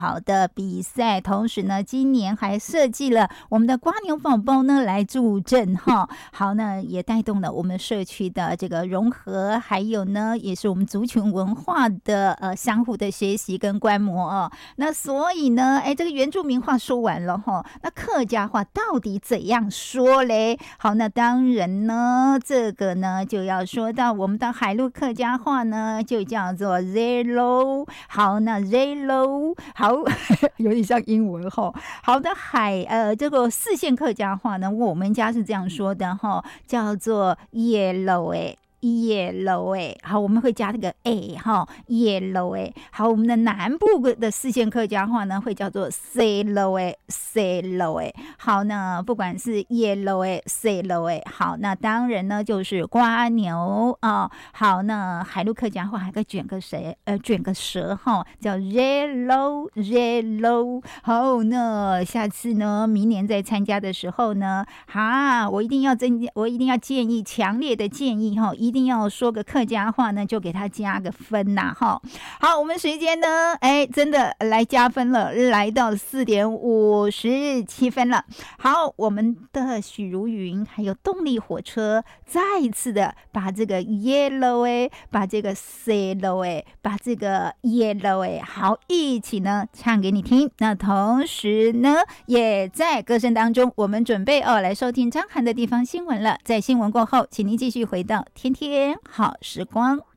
好的比赛，同时呢，今年还设计了我们的瓜牛宝宝呢来助阵哈。好，那也带动了我们社区的这个融合，还有呢，也是我们族群文化的相互的学习跟观摩哦。那所以呢，这个原住民话说完了哈，那客家话到底怎样说嘞？好，那当然呢，这个呢就要说到我们的海陆客家话呢，就叫做 Zelo。好，那 Zelo 好。有点像英文哈。好的，这个四线客家话呢，我们家是这样说的哈，叫做 yellow yellow 好，我们会加那个 a 哈 yellow 好，我们的南部的四线客家话呢会叫做 selo selo 好，那不管是 yellow selo 好，那当然呢就是瓜牛好，那海陆客家话还可以卷个舌哈，叫 yellow yellow 好，那下次呢明年在参加的时候呢我一定要建议，强烈的建议哈，一定要说个客家话呢，就给他加个分呐哈。好，我们时间呢，真的来加分了，来到4:57了。好，我们的许茹芸还有动力火车再一次的把这个 yellow 把这个 selo 把这个 yellow 好一起呢唱给你听。那同时呢，也在歌声当中，我们准备来收听张涵的地方新闻了。在新闻过后，请您继续回到天天好时光。